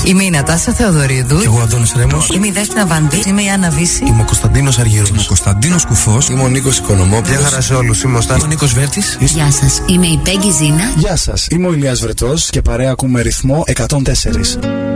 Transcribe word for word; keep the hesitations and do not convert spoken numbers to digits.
Είμαι η Νατάσα Θεοδωρίδου. Και εγώ Αντώνης Ρέμος. Είμαι η Δέσποινα Βανδύ. Είμαι η Άννα Βύση. Είμαι ο Κωνσταντίνος Αργύρος. Είμαι ο Κωνσταντίνος Κουφός. Είμαι ο Νίκος Οικονομόπουλος. Γεια χαρά σε όλους. Είμαι ο Στάνης. Ο Νίκος Βέρτης. Γεια σας. Είμαι η Πέγγι Ζήνα. Γεια σας. Είμαι ο Ηλίας Βρετός και παρέα ακούμε ρυθμό εκατόν τέσσερα.